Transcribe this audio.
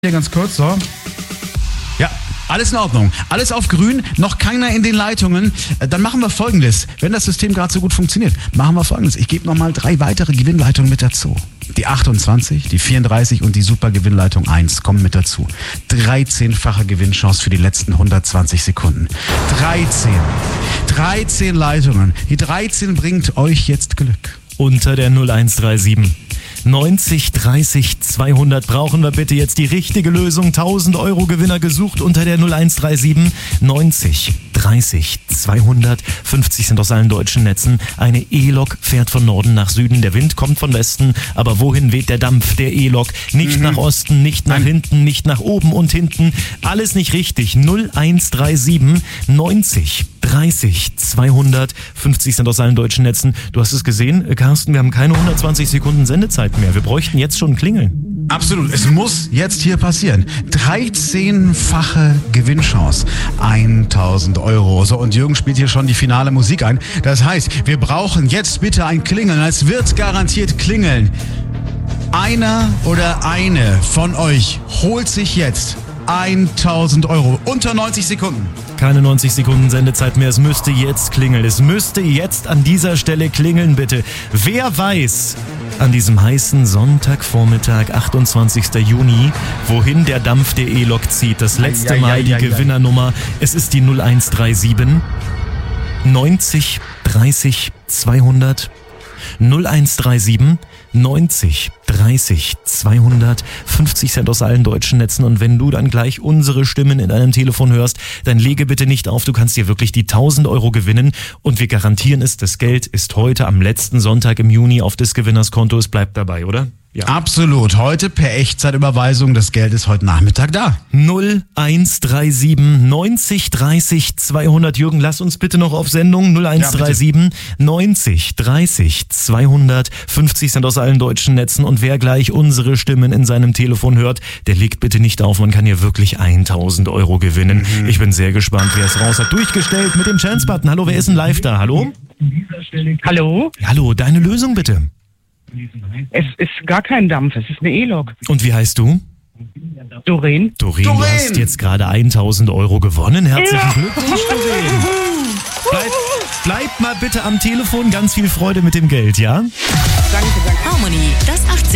Hier ganz kurz, so. Ja, alles in Ordnung. Alles auf grün, noch keiner in den Leitungen. Dann machen wir Folgendes. Wenn das System gerade so gut funktioniert, machen wir Folgendes. Ich gebe nochmal 3 weitere Gewinnleitungen mit dazu. Die 28, die 34 und die Super-Gewinnleitung 1 kommen mit dazu. 13-fache Gewinnchance für die letzten 120 Sekunden. 13 Leitungen. Die 13 bringt euch jetzt Glück. Unter der 0137. 90 30 200 brauchen wir bitte jetzt die richtige Lösung. 1000 Euro Gewinner gesucht unter der 0137 90 30 200. 50 sind aus allen deutschen Netzen. Eine E-Lok fährt von Norden nach Süden. Der Wind kommt von Westen. Aber wohin weht der Dampf der E-Lok? Nicht nach Osten, nicht nach hinten, nicht nach oben und hinten. Alles nicht richtig. 0137 90 30 200. 50 sind aus allen deutschen Netzen. Du hast es gesehen, Carsten, wir haben keine 120 Sekunden Sendezeit mehr. Wir bräuchten jetzt schon Klingeln. Absolut, es muss jetzt hier passieren. 13-fache Gewinnchance. 1000 Euro. So, und Jürgen spielt hier schon die finale Musik ein. Das heißt, wir brauchen jetzt bitte ein Klingeln. Es wird garantiert klingeln. Einer oder eine von euch holt sich jetzt 1000 Euro. Unter 90 Sekunden. Keine 90 Sekunden Sendezeit mehr. Es müsste jetzt klingeln. Es müsste jetzt an dieser Stelle klingeln, bitte. Wer weiß an diesem heißen Sonntagvormittag, 28. Juni, wohin der Dampf der E-Lok zieht? Das letzte Mal die Gewinnernummer. Es ist die 0137 90 30 200. 0137 90 30 200. 50 Cent aus allen deutschen Netzen. Und wenn du dann gleich unsere Stimmen in deinem Telefon hörst, dann lege bitte nicht auf. Du kannst dir wirklich die 1000 Euro gewinnen. Und wir garantieren es, das Geld ist heute am letzten Sonntag im Juni auf des Gewinners Konto. Es bleibt dabei, oder? Ja. Absolut. Heute per Echtzeitüberweisung. Das Geld ist heute Nachmittag da. 0137 90 30 200. Jürgen, lass uns bitte noch auf Sendung. 0137 90 30 200. 50 sind aus allen deutschen Netzen. Und wer gleich unsere Stimmen in seinem Telefon hört, der legt bitte nicht auf. Man kann hier wirklich 1000 Euro gewinnen. Ich bin sehr gespannt, wer es raus hat. Durchgestellt mit dem Chance-Button. Hallo, wer ist denn live da? Hallo? Hallo? Hallo, deine Lösung bitte. Es ist gar kein Dampf, es ist eine E-Lok. Und wie heißt du? Doreen? Doreen, du hast jetzt gerade 1000 Euro gewonnen. Herzlichen Glückwunsch, Doreen. Bleib mal bitte am Telefon. Ganz viel Freude mit dem Geld, ja? Danke. Harmony, das 80